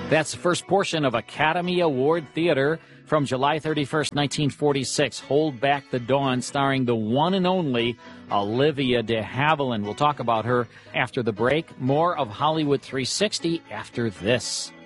That's the first portion of Academy Award Theater from July 31st, 1946, Hold Back the Dawn, starring the one and only Olivia de Havilland. We'll talk about her after the break. More of Hollywood 360 after this.